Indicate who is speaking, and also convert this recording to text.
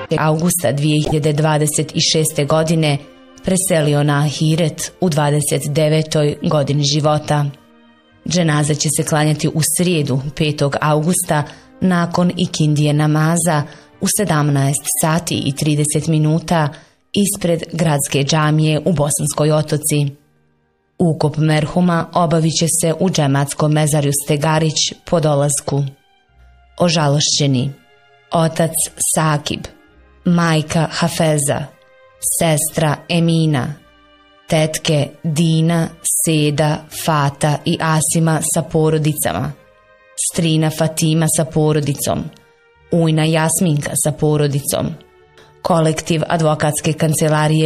Speaker 1: augusta 2026. godine preselio na ahiret u 29. godini života. Dženaza će se klanjati u srijedu 5. augusta nakon ikindije namaza u 17 sati i 30 minuta ispred gradske džamije u Bosanskoj Otoci. Ukop merhuma obavit će se u džematskom mezarju Stegarić po dolasku. Ožalošćeni: otac Sakib, majka Hafeza, sestra Emina, tetke Dina, Seda, Fata i Asima sa porodicama, strina Fatima sa porodicom, ujna Jasminka sa porodicom, kolektiv advokatske kancelarije